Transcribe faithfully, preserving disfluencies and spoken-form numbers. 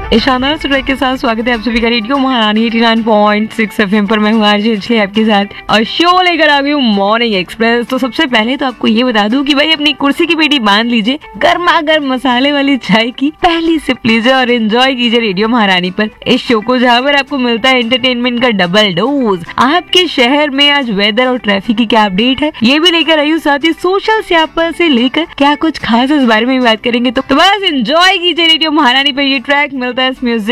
ईशाना सुरैक के साथ स्वागत है आप सभी का रेडियो महारानी नवासी पॉइंट छह एफएम पर। मैं हूँ आरजे अंजलि आपके साथ और शो लेकर आ गई हूँ मॉर्निंग एक्सप्रेस। तो सबसे पहले तो आपको ये बता दूं कि भाई अपनी कुर्सी की पेटी बांध लीजिए, गर्मा गर्म मसाले वाली चाय की पहली सिप लीजिए और एंजॉय कीजिए रेडियो महारानी पर इस शो को, जहाँ पर आपको मिलता है एंटरटेनमेंट का डबल डोज। आपके शहर में आज वेदर और ट्रैफिक की क्या अपडेट है ये भी लेकर आई हूँ, साथ ही सोशल स्यापा से लेकर क्या कुछ खास इस बारे में भी बात करेंगे। तो बस एंजॉय कीजिए रेडियो महारानी पर। ये ट्रैक मिलता है इस म्यूजिक